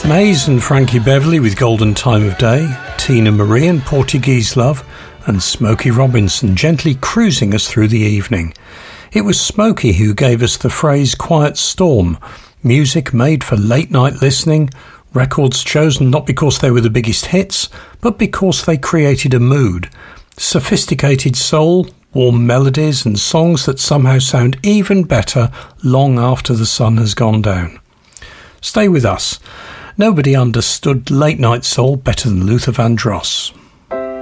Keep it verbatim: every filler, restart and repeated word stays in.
Maze and Frankie Beverly with Golden Time of Day, Tina Marie and Portuguese Love, and Smokey Robinson gently cruising us through the evening. It was Smokey who gave us the phrase Quiet Storm, music made for late night listening, records chosen not because they were the biggest hits, but because they created a mood, sophisticated soul, warm melodies and songs that somehow sound even better long after the sun has gone down. Stay with us. Nobody understood late night soul better than Luther Vandross.